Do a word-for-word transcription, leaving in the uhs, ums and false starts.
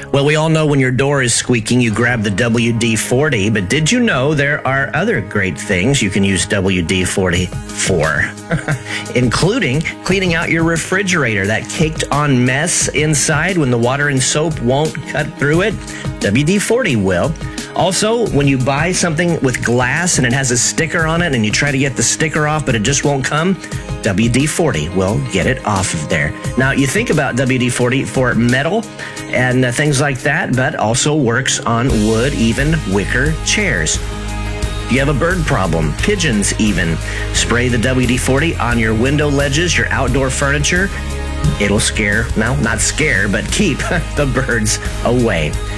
Well, we all know when your door is squeaking, you grab the W D forty, but did you know there are other great things you can use W D forty for? Including cleaning out your refrigerator, that caked on mess inside when the water and soap won't cut through it. W D forty will. Also, when you buy something with glass and it has a sticker on it and you try to get the sticker off but it just won't come, W D forty will get it off of there. Now, you think about W D forty for metal and uh, things like that, but also works on wood, even wicker chairs. If you have a bird problem, pigeons even, spray the W D forty on your window ledges, your outdoor furniture. It'll scare, no, not scare, but keep the birds away.